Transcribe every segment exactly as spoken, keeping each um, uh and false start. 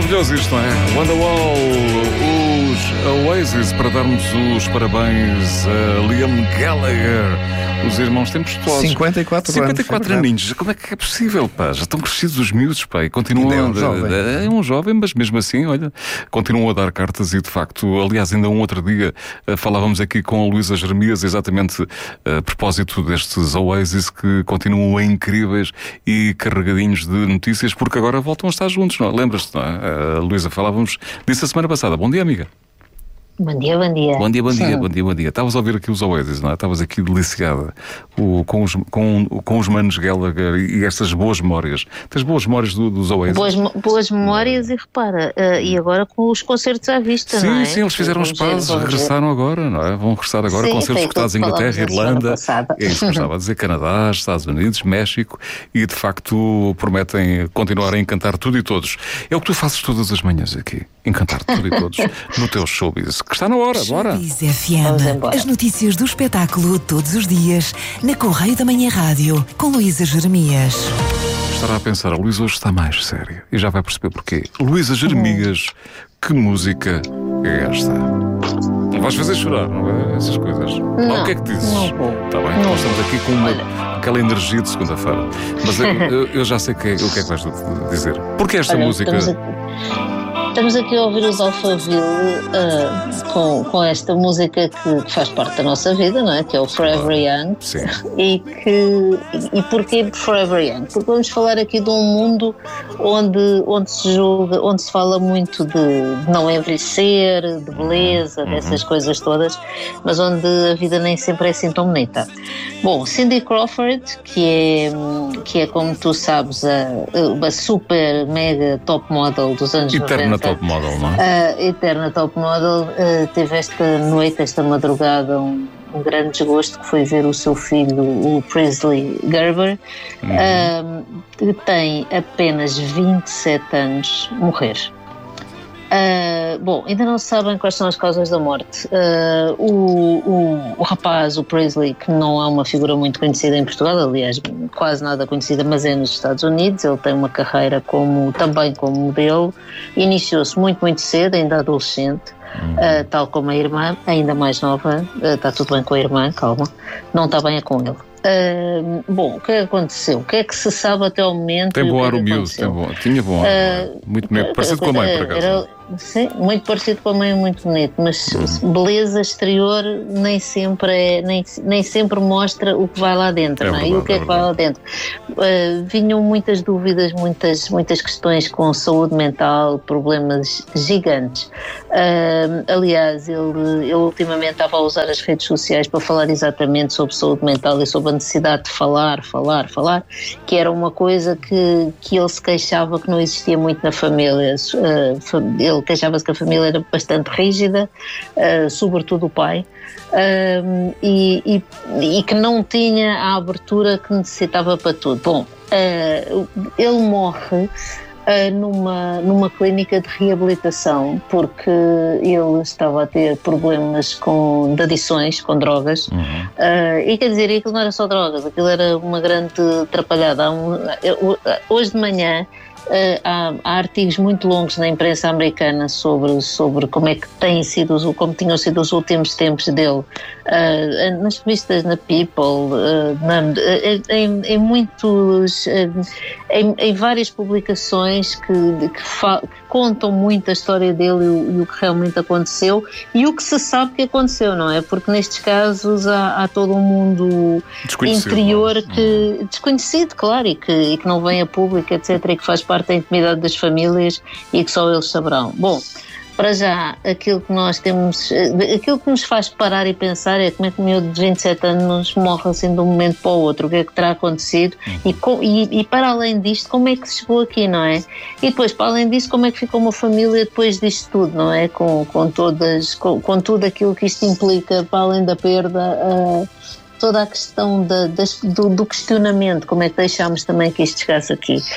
Maravilhoso isto, não é? Wonderwall, os Oasis, para darmos os parabéns a Liam Gallagher, os irmãos tempestuosos. cinquenta e quatro anos. cinquenta e quatro aninhos. Como é que é possível, pá? Já estão crescidos os miúdos, pá, e continuam é um a, jovem. É um jovem, mas mesmo assim, olha, continuam a dar cartas e, de facto, aliás, ainda um outro dia falávamos aqui com a Luísa Jeremias exatamente a propósito destes Oasis que continuam incríveis e carregadinhos de notícias, porque agora voltam a estar juntos, não é? Lembras-te, não é? A Luísa, falávamos disso a semana passada. Bom dia, amiga. Bom dia, bom dia. Bom dia, bom dia, bom dia, bom dia. Estavas a ouvir aqui os Oasis, não é? Estavas aqui deliciada o, com, os, com, com os manos Gallagher e, e estas boas memórias. Tens boas memórias do, dos Oasis? Boas, boas memórias e repara, uh, e agora com os concertos à vista, sim, não é? Sim, eles fizeram os pazes, regressaram agora, não é? Vão regressar agora, sim, concertos escutados em Inglaterra, Irlanda, é isso que eu estava a dizer, Canadá, Estados Unidos, México, e de facto prometem continuar a encantar tudo e todos. É o que tu fazes todas as manhãs aqui, encantar tudo e todos no teu showbiz, que está na hora, bora! Showbiz F M, as notícias do espetáculo todos os dias, na Correio da Manhã Rádio, com Luísa Jeremias. Estará a pensar, a Luísa hoje está mais séria, e já vai perceber porquê. Luísa Jeremias, que música é esta? Não vais fazer chorar, não é? Essas coisas. Não, ah, o que é que dizes? Não vou. Está bem, não nós estamos aqui com uma, Olha. aquela energia de segunda-feira. Mas eu, eu, eu já sei que é, o que é que vais dizer. Porquê esta Olha, música? Estamos aqui, estamos aqui a ouvir os Alphaville uh, com, com esta música que, que faz parte da nossa vida, não é? Que é o Forever Young. Sim. E, que, e, e porquê Forever Young? Porque vamos falar aqui de um mundo onde, onde se julga, onde se fala muito de, de não envelhecer, de beleza, uhum. dessas coisas todas, mas onde a vida nem sempre é assim tão bonita. Bom, Cindy Crawford, que é, que é como tu sabes, a, a super mega top model dos anos Eterna noventa. top model, não é? A eterna top model uh, teve esta noite, esta madrugada, um, um grande desgosto, que foi ver o seu filho, o Presley Gerber, uhum. uh, que tem apenas vinte e sete anos, morrer. Uh, bom, ainda não se sabem quais são as causas da morte. Uh, o, o, o rapaz, o Presley, que não é uma figura muito conhecida em Portugal, aliás, quase nada conhecida, mas é nos Estados Unidos. Ele tem uma carreira como, também como modelo. Iniciou-se muito, muito cedo, ainda adolescente. Uh, tal como a irmã, ainda mais nova. Uh, está tudo bem com a irmã, calma. Não está bem é com ele. Uh, bom, o que é que aconteceu? O que é que se sabe até ao momento? Tem bom ar o miúdo, tem bom, tinha bom ar, uh, muito bonito, parecido com a mãe, por acaso. Era, sim, muito parecido com a mãe, muito bonito, mas uhum. beleza exterior nem sempre, é, nem, nem sempre mostra o que vai lá dentro, é não é? Verdade, E o que é, é que vai lá dentro? Uh, vinham muitas dúvidas, muitas, muitas questões com saúde mental, problemas gigantes. Uh, aliás, ele, ele ultimamente estava a usar as redes sociais para falar exatamente sobre saúde mental e sobre a necessidade de falar, falar, falar, que era uma coisa que, que ele se queixava que não existia muito na família. Uh, ele queixava-se que a família era bastante rígida, uh, sobretudo o pai, uh, e, e, e que não tinha a abertura que necessitava para tudo. Bom, uh, ele morre Numa, numa clínica de reabilitação, porque ele estava a ter problemas com, de adições, com drogas, uhum. uh, e quer dizer, aquilo não era só drogas, aquilo era uma grande atrapalhada. Um, hoje de manhã Uh, há, há artigos muito longos na imprensa americana sobre, sobre como é que têm sido, como tinham sido os últimos tempos dele, uh, nas revistas, na People, uh, na, em, em muitos, uh, em, em várias publicações que, que, fa, que contam muito a história dele e o, e o que realmente aconteceu e o que se sabe que aconteceu, não é? Porque nestes casos há, há todo um mundo interior que, desconhecido, claro, e que, e que não vem a público, etcétera, e que faz parte da intimidade das famílias e que só eles saberão. Bom, para já, aquilo que nós temos, aquilo que nos faz parar e pensar é como é que um miúdo de vinte e sete anos morre assim de um momento para o outro, o que é que terá acontecido e, e, e para além disto, como é que se chegou aqui, não é? E depois, para além disso, como é que ficou uma família depois disto tudo, não é? Com, com, todas, com, com tudo aquilo que isto implica, para além da perda, uh, toda a questão da, das, do, do questionamento, como é que deixámos também que isto chegasse aqui.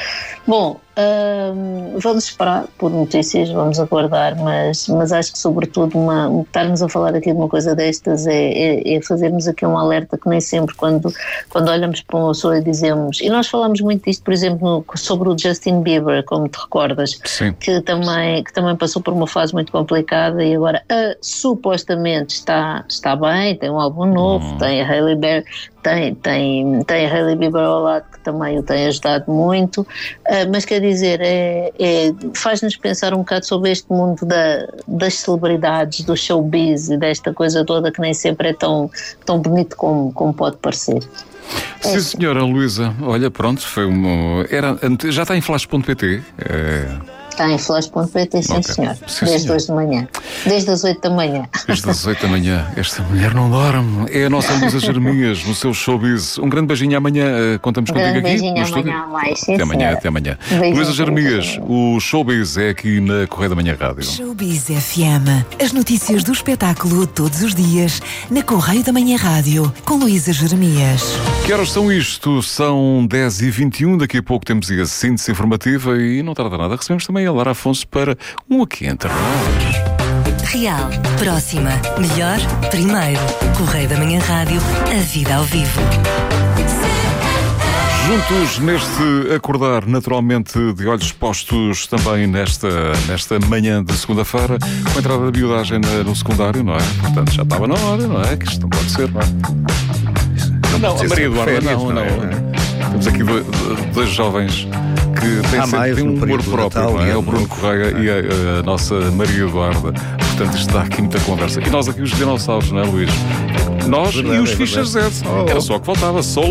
Bom, hum, vamos esperar por notícias, vamos aguardar, mas, mas acho que sobretudo uma, estarmos a falar aqui de uma coisa destas é, é, é fazermos aqui um alerta que nem sempre quando, quando olhamos para uma pessoa e dizemos, e nós falamos muito disto, por exemplo, no, sobre o Justin Bieber, como te recordas, Sim. que também, que também passou por uma fase muito complicada e agora uh, supostamente está, está bem, tem um álbum novo, hum. tem a Hailey Berry, tem, tem, tem a Hailey Bieber ao lado que também o tem ajudado muito, uh, mas quer dizer, é, é, faz-nos pensar um bocado sobre este mundo da, das celebridades, do showbiz e desta coisa toda que nem sempre é tão, tão bonito como, como pode parecer. Sim, senhora Luísa, olha, pronto, foi uma. Era, já está em flash ponto pt? É... Está em flash ponto pt, sim, okay. senhor. Sim, Desde senhor. hoje de manhã. Desde as oito da manhã. Desde as oito da manhã. Esta mulher não dorme. É a nossa Luísa Jeremias, no seu showbiz. Um grande beijinho amanhã. Contamos um contigo aqui. Beijinho no amanhã estúdio. mais, sim, até amanhã, senhora. até amanhã. Beijinho, Luísa Jeremias, beijinho. o showbiz é aqui na Correia da Manhã Rádio. Showbiz F M. As notícias do espetáculo todos os dias na Correia da Manhã Rádio, com Luísa Jeremias. Que horas são isto? São dez e vinte e um. Daqui a pouco temos a síntese informativa e não tarda nada. Recebemos também a Lara Afonso para um Aqui Entre Nós. Real, próxima, melhor, primeiro. Correio da Manhã Rádio, a vida ao vivo. Juntos neste acordar, naturalmente de olhos postos também nesta, nesta manhã de segunda-feira, com a entrada da miudagem no secundário, não é? Portanto, já estava na hora, não é? Que isto não pode ser, não é? Não, não a Maria Eduarda, não, não. não. Temos aqui dois, dois jovens que têm, sempre, têm um humor próprio, não é? É o Bruno Correia e a, a nosta Maria Eduarda. Portanto, isto dá aqui muita conversa. E nós aqui os dinossauros, não é, Luís? Nós verdade, e os é Fichas Z. Oh, oh. Era só o que faltava. Só